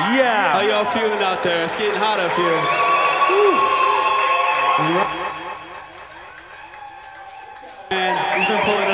Yeah. How y'all feeling out there? It's getting hot up here. Man, he's been pulling